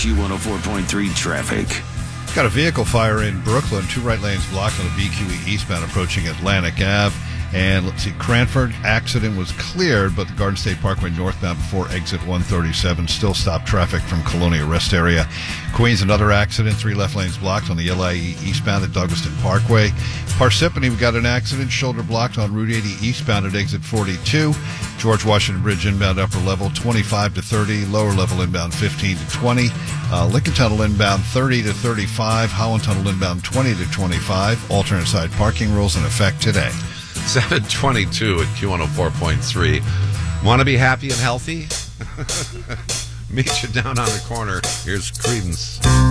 Q104.3 traffic. Got a vehicle fire in Brooklyn. 2 right lanes blocked on the BQE eastbound approaching Atlantic Ave. And let's see, Cranford accident was cleared, but the Garden State Parkway northbound before exit 137 still stopped traffic from Colonial Rest area. Queens, another accident. 3 left lanes blocked on the LIE eastbound at Douglaston Parkway. Parsippany, we got an accident. Shoulder blocked on Route 80 eastbound at exit 42. George Washington Bridge inbound upper level 25 to 30. Lower level inbound 15 to 20. Lincoln Tunnel inbound 30 to 35. Holland Tunnel inbound 20 to 25. Alternate side parking rules in effect today. 7:22 at Q104.3. Want to be happy and healthy? Meet you down on the corner. Here's Creedence.